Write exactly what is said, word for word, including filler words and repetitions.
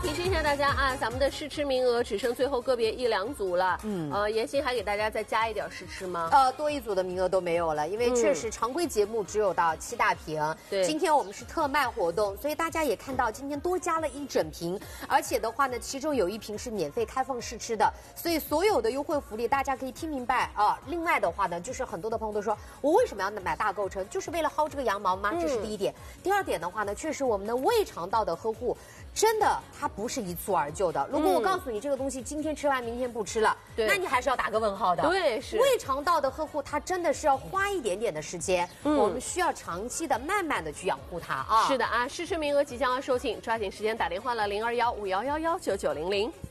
提醒一下大家啊，咱们的试吃名额只剩最后个别一两组了。嗯，呃，妍希还给大家再加一点试吃吗？ 呃，多一组的名额都没有了，因为确实常规节目只有到七大瓶。 对， 今天我们是特卖活动，所以大家也看到今天多加了一整瓶，而且的话呢，其中有一瓶是免费开放试吃的，所以所有的优惠福利大家可以听明白啊。另外的话呢，就是很多的朋友都说，我为什么要买大购车，就是为了薅这个羊毛吗？这是第一点。嗯、第二点的话呢，确实我们的胃肠道的呵护。真的，它不是一蹴而就的。如果我告诉你这个东西今天吃完，明天不吃了，嗯、那你还是要打个问号的。 对，是胃肠道的呵护，它真的是要花一点点的时间，嗯、我们需要长期的、慢慢的去养护它啊。 是的啊，试吃名额即将要售罄，抓紧时间打电话了零二幺五幺幺幺九九零零。